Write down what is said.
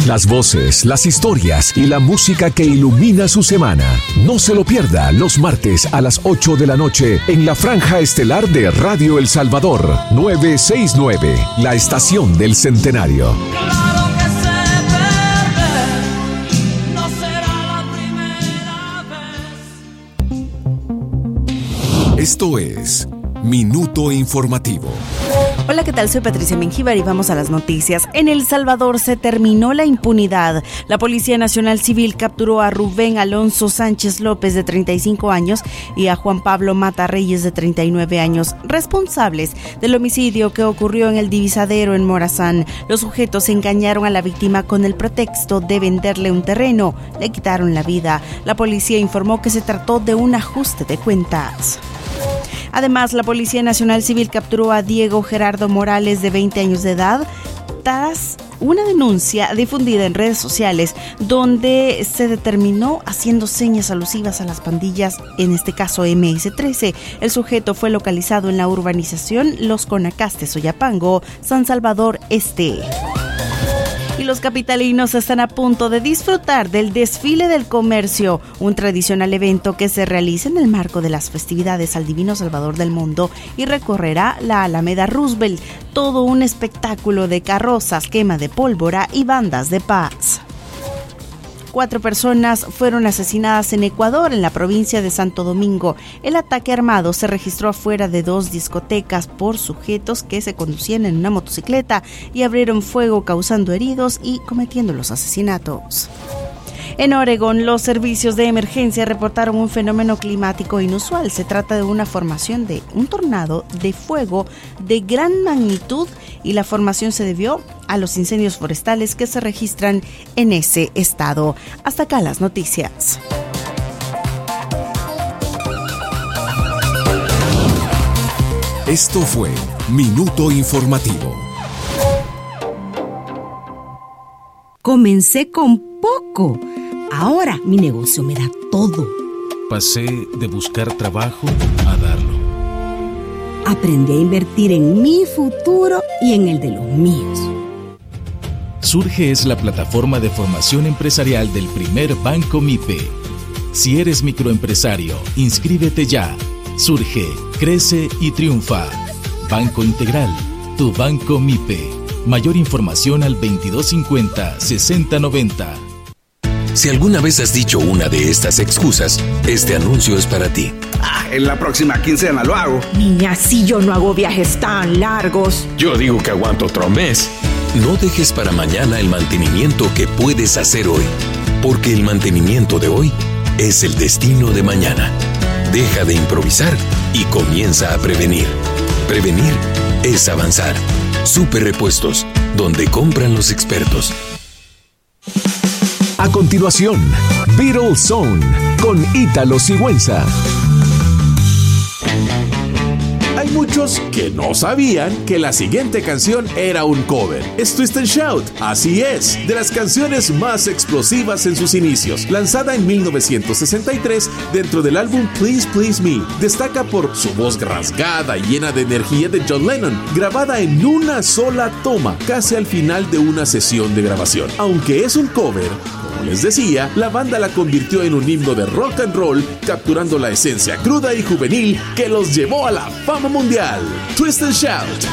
Las voces, las historias y la música que ilumina su semana. No se lo pierda los martes a las 8 de la noche en la franja estelar de Radio El Salvador, 969, la estación del centenario. Esto es Minuto Informativo. Hola, ¿qué tal? Soy Patricia Mengíbar y vamos a las noticias. En El Salvador se terminó la impunidad. La Policía Nacional Civil capturó a Rubén Alonso Sánchez López, de 35 años, y a Juan Pablo Mata Reyes, de 39 años, responsables del homicidio que ocurrió en el Divisadero en Morazán. Los sujetos engañaron a la víctima con el pretexto de venderle un terreno. Le quitaron la vida. La policía informó que se trató de un ajuste de cuentas. Además, la Policía Nacional Civil capturó a Diego Gerardo Morales, de 20 años de edad, tras una denuncia difundida en redes sociales donde se determinó haciendo señas alusivas a las pandillas, en este caso MS-13. El sujeto fue localizado en la urbanización Los Conacastes, Soyapango, San Salvador Este. Y los capitalinos están a punto de disfrutar del Desfile del Comercio, un tradicional evento que se realiza en el marco de las festividades al Divino Salvador del Mundo y recorrerá la Alameda Roosevelt, todo un espectáculo de carrozas, quema de pólvora y bandas de paz. 4 personas fueron asesinadas en Ecuador, en la provincia de Santo Domingo. El ataque armado se registró afuera de 2 discotecas por sujetos que se conducían en una motocicleta y abrieron fuego, causando heridos y cometiendo los asesinatos. En Oregón, los servicios de emergencia reportaron un fenómeno climático inusual. Se trata de una formación de un tornado de fuego de gran magnitud y la formación se debió a los incendios forestales que se registran en ese estado. Hasta acá las noticias. Esto fue Minuto Informativo. Comencé con poco. Ahora mi negocio me da todo. Pasé de buscar trabajo a darlo. Aprendí a invertir en mi futuro y en el de los míos. Surge es la plataforma de formación empresarial del primer Banco MIPE. Si eres microempresario, inscríbete ya. Surge, crece y triunfa. Banco Integral, tu Banco MIPE. Mayor información al 2250-6090. Si alguna vez has dicho una de estas excusas, este anuncio es para ti. En la próxima quincena lo hago. Niña, si yo no hago viajes tan largos. Yo digo que aguanto otro mes. No dejes para mañana el mantenimiento que puedes hacer hoy, porque el mantenimiento de hoy es el destino de mañana. Deja de improvisar y comienza a prevenir. Prevenir es avanzar. Super Repuestos, donde compran los expertos. A continuación, Beatles Zone con Ítalo Sigüenza. Hay muchos que no sabían que la siguiente canción era un cover. Es Twist and Shout, así es, de las canciones más explosivas en sus inicios. Lanzada en 1963 dentro del álbum Please Please Me, destaca por su voz rasgada y llena de energía de John Lennon, grabada en una sola toma, casi al final de una sesión de grabación. Aunque es un cover, como les decía, la banda la convirtió en un himno de rock and roll, capturando la esencia cruda y juvenil que los llevó a la fama mundial. Twist and Shout.